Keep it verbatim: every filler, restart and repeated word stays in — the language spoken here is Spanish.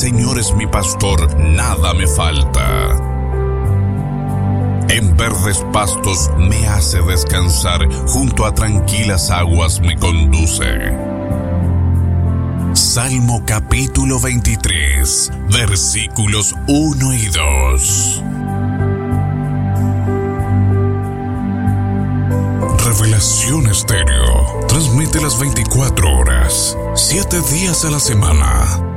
Señor es mi pastor, nada me falta. En verdes pastos me hace descansar, junto a tranquilas aguas me conduce. Salmo capítulo veintitrés, versículos uno y dos. Revelación Estéreo transmite las veinticuatro horas, siete días a la semana.